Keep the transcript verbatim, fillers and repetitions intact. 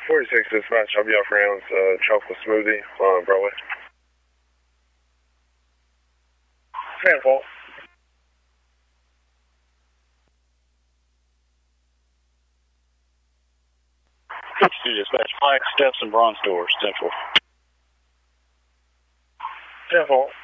forty-six dispatch, I'll be off rounds, uh, chocolate smoothie on Broadway. Fan fault. fifty-two dispatch, Pike, Steps, and Bronze Door, Central. Fan fault.